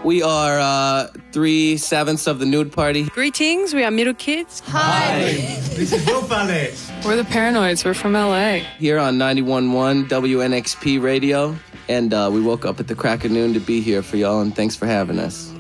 We are 3/7 of the Nude Party. Greetings, we are Middle Kids. Hi. This is Will Ballet. We're the Paranoids, we're from LA. Here on 91.1 WNXP Radio. And we woke up at the crack of noon to be here for y'all, and thanks for having us.